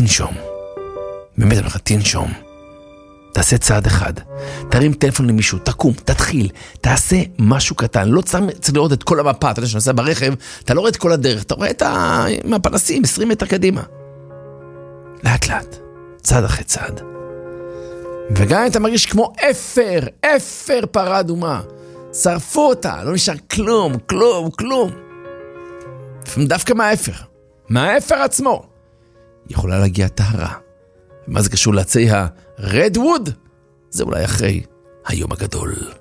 תנשום. באמת אני אומר לך, תנשום. תעשה צעד אחד. תרים טלפון למישהו, תקום, תתחיל. תעשה משהו קטן. לא צריך לראות את כל המפה. אתה יודע שנוסע ברכב, אתה לא רואה את כל הדרך. אתה רואה את הפנסים, 20 מטר קדימה. לאט לאט. צעד אחרי צעד. וגם אם אתה מרגיש כמו אפר פרה אדומה. שרפו אותה, לא נשאר כלום. דווקא מהאפר עצמו. יכולה להגיע טהרה. מה זה קשור לעצי הרדווד? זה אולי אחרי היום הגדול.